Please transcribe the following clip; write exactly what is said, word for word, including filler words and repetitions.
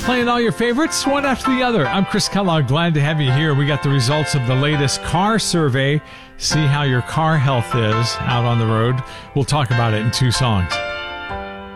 playing all your favorites, one after the other. I'm Chris Kellogg, glad to have you here. We got the results of the latest car survey. See how your car health is out on the road. We'll talk about it in two songs.